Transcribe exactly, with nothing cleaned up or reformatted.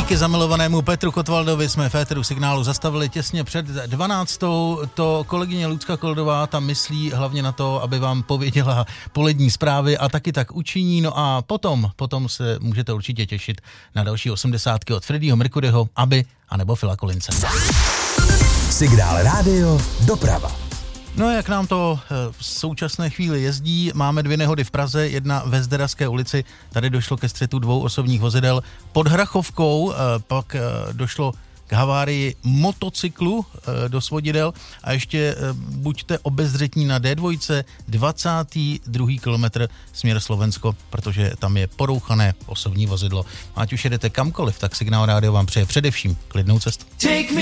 Díky zamilovanému Petru Kotvaldovi jsme v éteru Signálu zastavili těsně před dvanáctou. To kolegyně Lucka Koldová tam myslí hlavně na to, aby vám pověděla polední zprávy a taky tak učiní. No a potom, potom se můžete určitě těšit na další osmdesátky od Freddieho Mercuryho, Aby anebo Phila Collinse. Signál rádio doprava. No jak nám to v současné chvíli jezdí, máme dvě nehody v Praze, jedna ve Zderavské ulici, tady došlo ke střetu dvou osobních vozidel. Pod Hrachovkou pak došlo k havárii motocyklu do svodidel a ještě buďte obezřetní na dé dva, dvacátý druhý kilometr směr Slovensko, protože tam je porouchané osobní vozidlo. Ať už jedete kamkoliv, tak Signál rádio vám přeje především klidnou cestu.